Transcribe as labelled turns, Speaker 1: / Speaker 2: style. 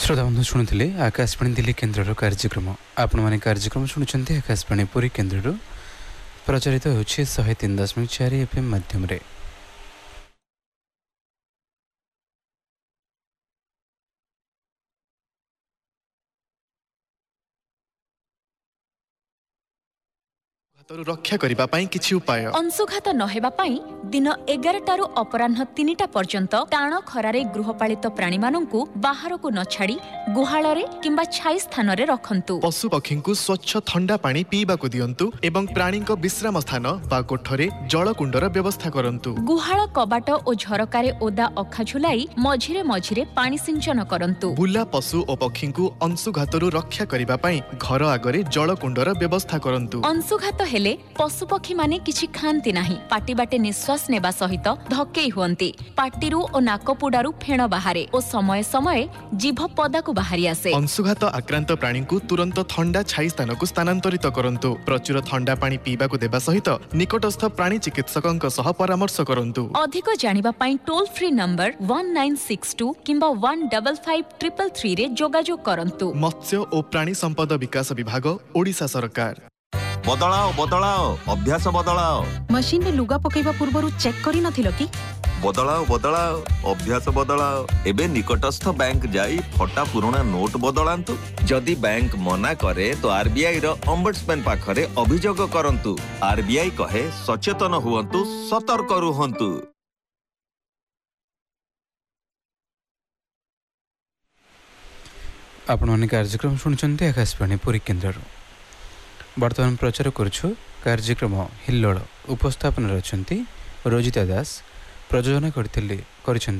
Speaker 1: श्रोता बंधु शुणुले आकाशवाणी दिल्ली केन्द्र कार्यक्रम आपण मैंने कार्यक्रम शुणुंट आकाशवाणी पुरी केन्द्र प्रचारित होछि 103.4 FM माध्यम रे।
Speaker 2: रक्षा करिबा पई किछि उपाय
Speaker 3: अंशुघात नहेबा पई दिन 11टारू अपराह्न 3टा पर्यंत टाण खरारे गृहपालित प्राणी मानंकु बाहर को न छाड़ी गुहाଳରେ किंबा छाई स्थान रे रखंतु।
Speaker 2: पशु पक्षी को स्वच्छ ठंडा पानी पीबा को दियंतु एवं प्राणी को विश्राम स्थान बा कोठरे जल कुंडर व्यवस्था करंतु।
Speaker 3: गुहाळ कबाट ओ झरकारे ओदा अखा झुलाई मझिरे मझिरे पानी सिंचन करंतु।
Speaker 2: बुला पशु और पक्षी को अंशुघातरू रक्षा करिबा पई घर आगरे जल कुंडर व्यवस्था करंतु।
Speaker 3: अंशुघात हेले पशु पक्षी माने किछि खांती नाही, पाटी बाटे निश्वास नेबा सहित धक्केई हुअंती। पाटीरू ओ नाकपुडारू फेण बाहारे ओ समय समय जीभ पदा को बाहरी आसे।
Speaker 2: अंशुघात आक्रांत प्राणी को तुरंत ठंडा छाई स्थान को स्थानांतरित करंतु। प्रचुर ठंडा पानी पीबा को देबा सहित निकटस्थ प्राणी चिकित्सकଙ୍କ सह परामर्श करंतु।
Speaker 3: अधिक जानिबा पई टोल फ्री नंबर 1962 किंबा 155333 रे जोगाजोग करंतु।
Speaker 2: मत्स्य और प्राणी संपद विकास विभाग ओडिशा सरकार।
Speaker 4: बदलाओ बदलाओ अभ्यास बदलाओ।
Speaker 5: मशीन रे लुगा पकेबा पूर्वरु चेक करि नथिलो कि?
Speaker 4: बदलाओ बदलाओ अभ्यास बदलाओ। एबे निकटस्थ बैंक जाई फटा पुराना नोट बदलांतु। जदि बैंक मना करे तो आरबीआई रो ओम्बड्समैन पाखरे अभियोग करंतु। आरबीआई कहे सचेतन हुअंतु, सतर्क रुहंतु।
Speaker 1: आपण माने कार्यक्रम शुणुचंते आकाशवाणी पुरी केन्द्र। वर्तमान प्रचार करुछु कार्यक्रम हिल्लोळ। उपस्थापन रचंती रोजिता दास, प्रयोजन करथिले।